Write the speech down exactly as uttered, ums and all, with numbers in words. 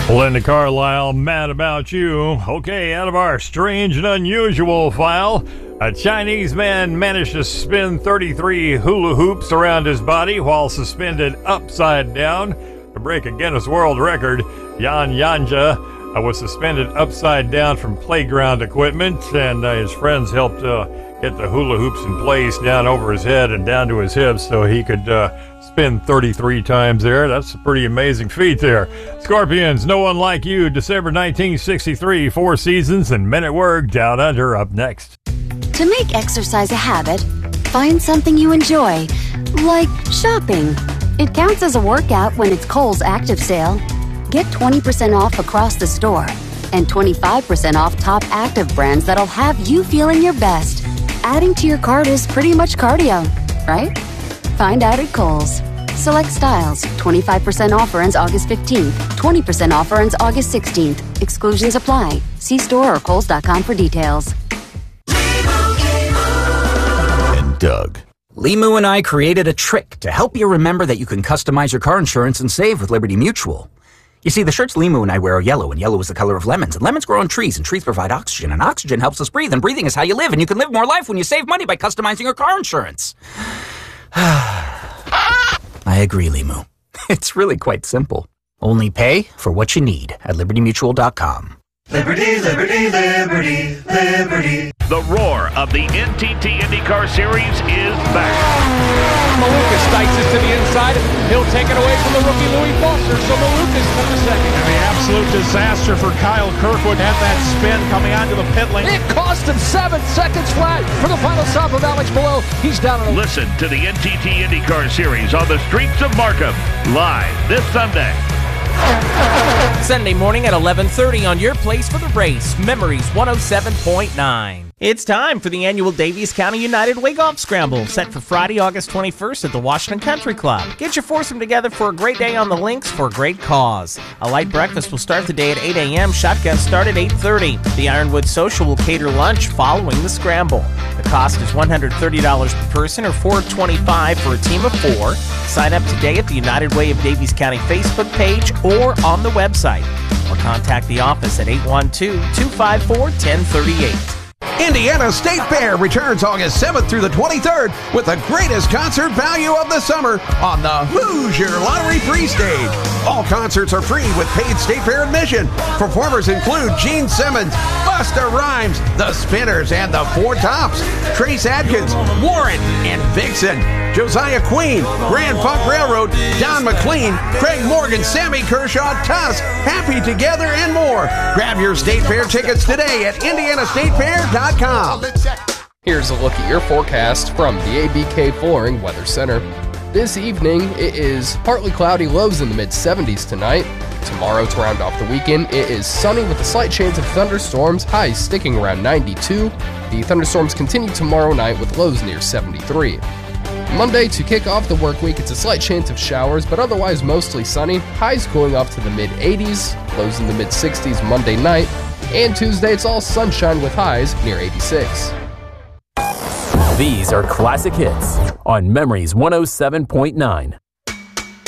Linda Carlisle, Mad About You. Okay, out of our strange and unusual file, a Chinese man managed to spin thirty-three hula hoops around his body while suspended upside down to break a Guinness World Record. Yan Yanja uh, was suspended upside down from playground equipment, and uh, his friends helped uh, get the hula hoops in place down over his head and down to his hips so he could uh, spin thirty-three times there. That's a pretty amazing feat there. Scorpions, No One Like You, December nineteen sixty-three, Four Seasons and Men at Work, Down Under, up next. To make exercise a habit, find something you enjoy, like shopping. It counts as a workout when it's Kohl's Active Sale. Get twenty percent off across the store and twenty-five percent off top active brands that'll have you feeling your best. Adding to your cart is pretty much cardio, right? Find out at Kohl's. Select styles. twenty-five percent offer ends August fifteenth. twenty percent offer ends August sixteenth. Exclusions apply. See store or kohls dot com for details. And Doug. Limu and I created a trick to help you remember that you can customize your car insurance and save with Liberty Mutual. You see, the shirts Limu and I wear are yellow, and yellow is the color of lemons, and lemons grow on trees, and trees provide oxygen, and oxygen helps us breathe, and breathing is how you live, and you can live more life when you save money by customizing your car insurance. I agree, Limu. It's really quite simple. Only pay for what you need at liberty mutual dot com. Liberty, liberty, liberty, liberty. The roar of the N T T IndyCar Series is back. Malukas dices to the inside. He'll take it away from the rookie Louis Foster. So Malukas for the second. And the absolute disaster for Kyle Kirkwood had that spin coming onto the pit lane. It cost him seven seconds flat for the final stop of Alex Below. He's down on the... Listen to the N T T IndyCar Series on the streets of Markham live this Sunday. Sunday morning at eleven thirty on your place for the race. Memories one oh seven point nine. It's time for the annual Daviess County United Way Golf Scramble, set for Friday, August twenty-first at the Washington Country Club. Get your foursome together for a great day on the links for a great cause. A light breakfast will start the day at eight a.m. Shotgun start at eight thirty. The Ironwood Social will cater lunch following the scramble. The cost is one hundred thirty dollars per person or four hundred twenty-five dollars for a team of four. Sign up today at the United Way of Daviess County Facebook page or on the website. Or contact the office at eight one two, two five four, one zero three eight. Indiana State Fair returns August seventh through the twenty-third with the greatest concert value of the summer on the Hoosier Lottery Free Stage. All concerts are free with paid State Fair admission. Performers include Gene Simmons, Busta Rhymes, The Spinners, and the Four Tops, Trace Adkins, Warren, and Vixen, Josiah Queen, Grand Funk Railroad, Don McLean, Craig Morgan, Sammy Kershaw, Tusk, Happy Together, and more. Grab your State Fair tickets today at indiana state fair dot com. Here's a look at your forecast from the A B K Flooring Weather Center. This evening, it is partly cloudy, lows in the mid seventies tonight. Tomorrow, to round off the weekend, it is sunny with a slight chance of thunderstorms, highs sticking around ninety-two. The thunderstorms continue tomorrow night with lows near seventy-three. Monday, to kick off the work week, it's a slight chance of showers, but otherwise mostly sunny. Highs cooling off to the mid eighties, lows in the mid sixties Monday night. And Tuesday, it's all sunshine with highs near eighty-six. These are classic hits on Memories one oh seven point nine.